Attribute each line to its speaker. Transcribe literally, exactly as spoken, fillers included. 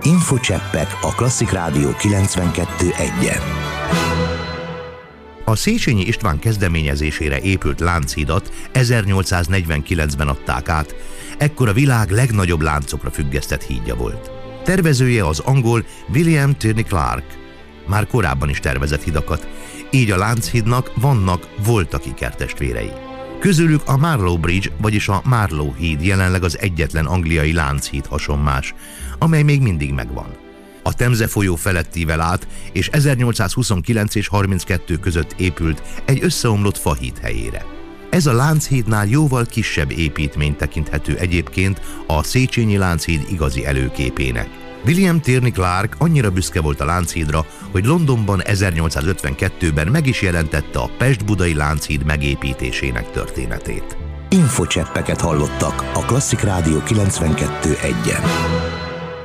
Speaker 1: Infocseppek a Klasszik Rádió kilencvenkettő egyen.
Speaker 2: A Széchenyi István kezdeményezésére épült Lánchídat ezernyolcszáznegyvenkilencben adták át, ekkor a világ legnagyobb láncokra függesztett hídja volt. Tervezője az angol William Tierney Clark. Már korábban is tervezett hidakat, így a Lánchídnak vannak voltak ikertestvérei. Közülük a Marlow Bridge, vagyis a Marlow híd jelenleg az egyetlen angliai lánchíd hasonmás, amely még mindig megvan. A Temze folyó felettível át, és ezernyolcszázhuszonkilenc és harminckettő között épült egy összeomlott fahíd helyére. Ez a Lánchídnál jóval kisebb építmény tekinthető egyébként a Széchenyi Lánchíd igazi előképének. William Tierney Clark annyira büszke volt a Lánchídra, hogy Londonban ezernyolcszázötvenkettőben meg is jelentette a Pest-Budai Lánchíd megépítésének történetét.
Speaker 1: Infocseppeket hallottak a Klasszik Rádió kilencvenkettő egyen.